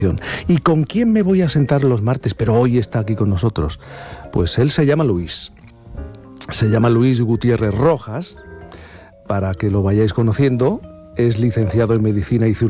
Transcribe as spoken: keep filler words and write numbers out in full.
¿Y con quién me voy a sentar los martes? Pero hoy está aquí con nosotros. Pues él se llama Luis. Se llama Luis Gutiérrez Rojas, para que lo vayáis conociendo. Es licenciado en Medicina y Cirugía